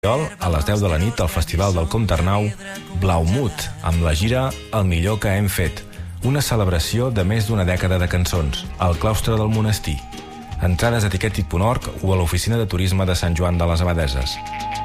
a les 10 de la nit al Festival del Comte Arnau, Blaumut, amb la gira El millor que hem fet, una celebració de més d'una dècada de cançons, al claustre del monestir. Entrades a tiquetit.org o a l'oficina de turisme de Sant Joan de les Abadeses.